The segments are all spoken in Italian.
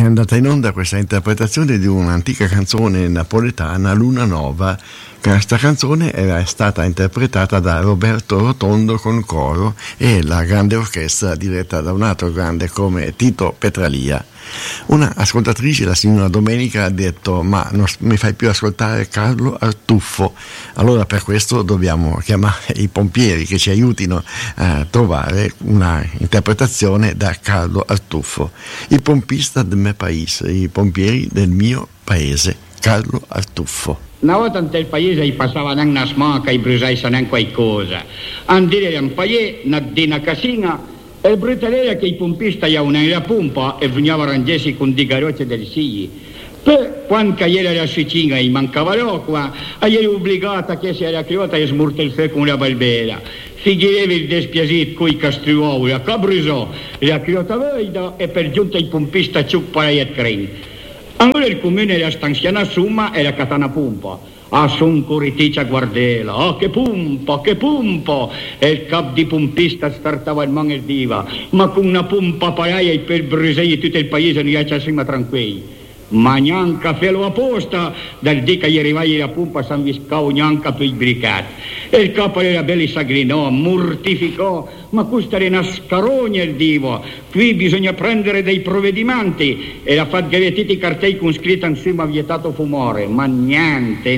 andata in onda questa interpretazione di un'antica canzone napoletana, Luna Nova. Questa canzone era stata interpretata da Roberto Rotondo con coro e la grande orchestra diretta da un altro grande come Tito Petralia. Una ascoltatrice, la signora Domenica, ha detto: ma non mi fai più ascoltare Carlo Artuffo. Allora per questo dobbiamo chiamare i pompieri che ci aiutino a trovare una interpretazione da Carlo Artuffo. Il pompista del mio paese, i pompieri del mio paese, Carlo Artuffo. Una volta nel paese gli passava neanche una smaca, gli brusava neanche qualcosa. Andire un paese, una casina, e il brutale che i pompisti gli avevano la pompa e veniva a rangersi con di carrozze del sigli. Poi, quando ieri era succina e gli mancava l'acqua, ieri obbligata che si era creata e smurta il fuoco con la balbera. Figurava il despiacito coi castruoli, la cabrusò, la creata veida e per giunta i pompisti ciuppare e creni. Allora il comune era stanziana somma e la catana pompa. Ah, son coriticcia guardela, ah, che pompa, che pompa! E il cap di pompista startava il mano e diva, ma con una pompa paraia e per brusare tutto il paese non ci siamo tranquilli. Ma neanche felo apposta, dal dì che gli arrivai la pompa San Viscao neanche più il bricato. E il capo era belli sagrinò, mortificò, ma questa era una scarogna il divo. Qui bisogna prendere dei provvedimenti e la fat gavettiti cartei con scritta insomma vietato fumare. Ma niente,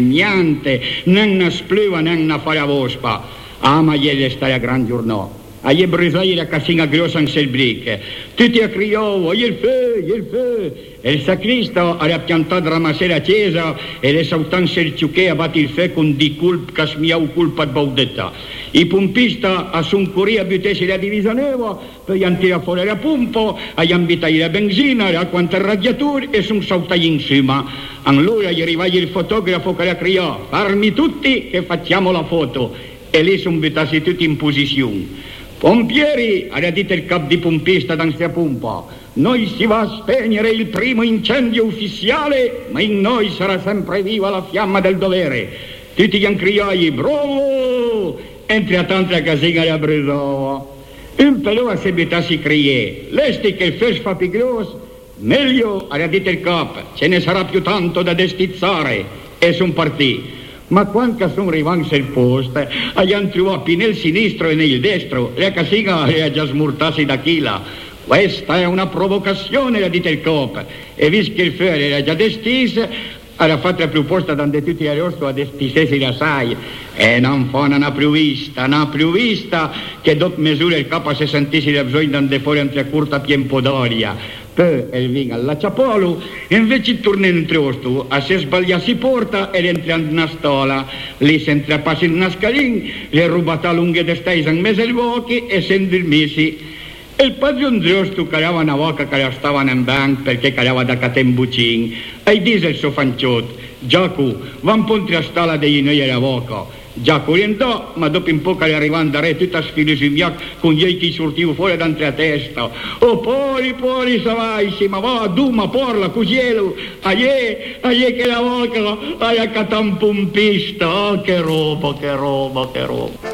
né una spleva né una fare vospa. Ah, ma ieri stai a gran giornò. Agli brusai la casina grossa in selbriche. Tutti a criò, il feu. E il sacristo era piantato la masera accesa e le sautanze il ciuché a batti il feu con di culp che smiau culpa baudetta. I pompista a son corria a butesi la divisioneva, poi han tirato fuori la pompa, han bitai la benzina, la quanta radiatori e son saltai insieme. Allora gli arrivai il fotografo che la criò, farmi tutti che facciamo la foto. E lì son buttati tutti in posizione. Pompieri, ha detto il cap di pompista d'ansia pompa, noi si va a spegnere il primo incendio ufficiale, ma in noi sarà sempre viva la fiamma del dovere. Tutti gli ancriai, bravo! Entri a tanta casina la brisava. Un pelò a sebita si criè, lesti che il fes fa più grosso, meglio, ha detto il cap, ce ne sarà più tanto da destizzare. E son partiti. Ma quando sono arrivati al posto, hanno trovato nel sinistro e nel destro, la casina era già smurtata da chila. Questa è una provocazione, ha detto il cop. E visto che il feu era già destisa, ha fatto la proposta da tutti a rosto a destisesi la sai. E non fa una più vista, che dopo misura il capo si sentisse la bisogna di fuori entre curta piempo d'aria. Poi il vino alla ciapolo, invece torna in trosto, a se sbagliassi porta ed entra in una stola. Lì si intrapassa in una scalina, le rubata lunghe d'estesa in mezzo agli occhi e si indormissi. E il padron trosto calava una voca che stava in banco perché calava da catembucin. E dice il suo fanciotto, Giacu, va un po' in la stola degli noi alla voca. Giacu rientrò, ma dopo un po' che le arrivava da re tutta sfilosimiac con gli occhi sortivo fuori d'antre a testa. Oh, pori, savaisi, ma va, duma, porla, cusielo, aie che la voca, aia catampompista, oh, che roba.